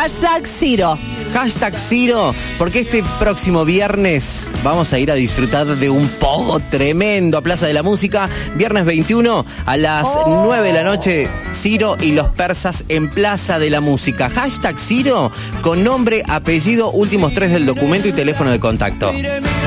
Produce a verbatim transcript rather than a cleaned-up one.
Hashtag Ciro. Hashtag Ciro, porque este próximo viernes vamos a ir a disfrutar de un pogo tremendo a Plaza de la Música. Viernes veintiuno a las oh. nueve de la noche, Ciro y los persas en Plaza de la Música. Hashtag Ciro con nombre, apellido, últimos tres del documento y teléfono de contacto.